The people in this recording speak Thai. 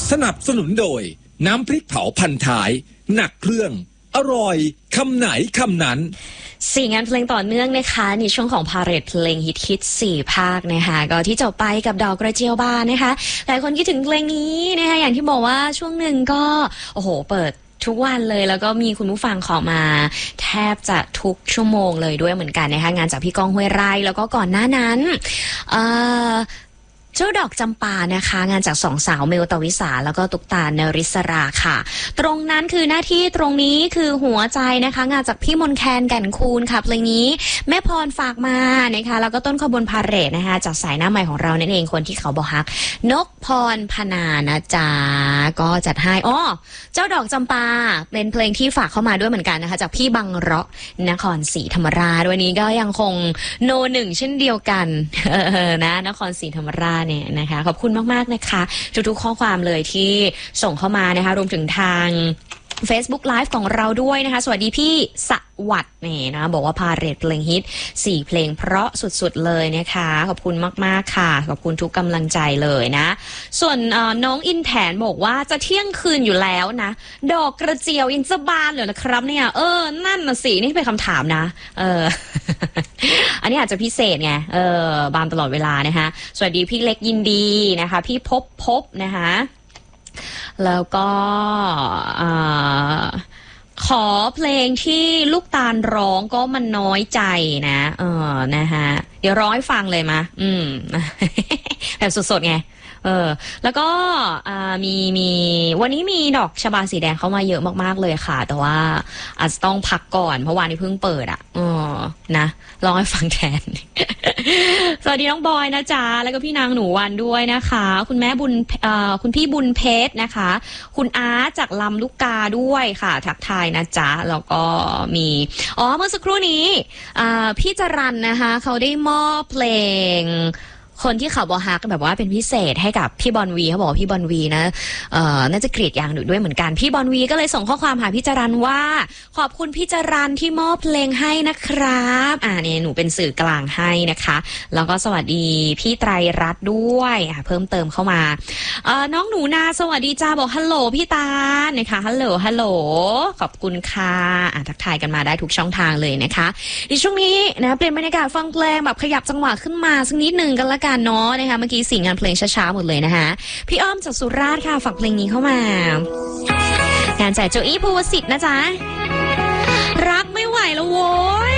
สนับสนุนโดยน้ำพริกเผาพันท้ายหนักเครื่องอร่อยคำไหนคำนั้น 4 งานเพลงต่อเนื่องนะคะในช่วงของพาเหรดเพลงฮิต4 ภาคนะคะก็ที่จบไปกับดอกกระเจียวบานนะคะหลายคนคิดถึงเพลงนี้นะคะอย่างที่บอกว่าช่วงหนึ่งก็โอ้โหเปิดทุกวันเลยแล้วก็มีคุณผู้ฟังขอมาแทบจะทุกชั่วโมงเลยด้วยเหมือนกันนะคะงานจากพี่ก้องห้วยไร่แล้วก็ก่อนหน้านั้นเจ้าดอกจำปานะคะงานจาก2 สาวเมลตวิสาแล้วก็ตุกตาลนริศราค่ะตรงนั้นคือหน้าที่ตรงนี้คือหัวใจนะคะงานจากพี่มนแคนแก่นคูณค่ะเพลงนี้แม่พรฝากมานะคะแล้วก็ต้นขบวนพาเหรดนะคะจากสายหน้าใหม่ของเรานั่นเองคนที่เขาบอกฮักนกพรพนานะจ๊ะก็จัดให้เจ้าดอกจำปาเป็นเพลงที่ฝากเข้ามาด้วยเหมือนกันนะคะจากพี่บังเราะนครศรีธรรมราชวันนี้ก็ยังคงโน1เช่นเดียวกันนะนครศรีธรรมราชเนี่ยนะคะขอบคุณมากๆนะคะทุกๆข้อความเลยที่ส่งเข้ามานะคะรวมถึงทาง Facebook Live ของเราด้วยนะคะสวัสดีพี่สวัสดิ์นี่นะบอกว่าพาเหรดเพลงฮิต4 เพลงเพราะสุดๆเลยนะคะขอบคุณมากๆค่ะขอบคุณทุกกำลังใจเลยนะส่วนน้องอินแผนบอกว่าจะเที่ยงคืนอยู่แล้วนะดอกกระเจียวยังจะบานเหรอนะครับเนี่ยนั่นน่ะสินี่เป็นคำถามนะอันนี้อาจจะพิเศษไงบานตลอดเวลานะคะสวัสดีพี่เล็กยินดีนะคะพี่พบนะคะแล้วก็ขอเพลงที่ลูกตาลร้องก็มันน้อยใจนะนะคะเดี๋ยวร้องให้ฟังเลยมาแบบสดๆไงแล้วก็มีวันนี้มีดอกชบาสีแดงเข้ามาเยอะมากๆเลยค่ะแต่ว่าอาจจะต้องพักก่อนเพราะวันนี้เพิ่งเปิดนะลองให้ฟังแทน สวัสดีน้องบอยนะจ๊ะแล้วก็พี่นางหนูวันด้วยนะคะคุณแม่บุญคุณพี่บุญเพชรนะคะคุณอาร์ตจากลำลูกกาด้วยค่ะทักทายนะจ๊ะแล้วก็มีเมื่อสักครู่นี้พี่จรัญนะคะเขาได้มอบเพลงคนที่เขาบอกฮักแบบว่าเป็นพิเศษให้กับพี่บอลวีเขาบอกว่าพี่บอลวีนะน่าจะกรีดยางด้วยเหมือนกันพี่บอลวีก็เลยส่งข้อความหาพี่จรัญว่าขอบคุณพี่จรัญที่มอบเพลงให้นะครับเนี่ยหนูเป็นสื่อกลางให้นะคะแล้วก็สวัสดีพี่ไตรรัตน์ด้วยเพิ่มเติมเข้ามาน้องหนูนาสวัสดีจ้าบอกฮัลโหลพี่ตานะคะฮัลโหลขอบคุณค่ะทักทายกันมาได้ทุกช่องทางเลยนะคะในช่วงนี้นะเปลี่ยนบรรยากาศฟังเพลงแบบขยับจังหวะขึ้นมาสักนิดนึงกันละกันเนาะนะคะเมื่อกี้4 งานเพลงช้าๆหมดเลยนะคะพี่อ้อมจากสุราษฎร์ค่ะฝากเพลงนี้เข้ามางานจากโจอี้ภูวสิทธิ์นะจ๊ะรักไม่ไหวแล้วโว้ย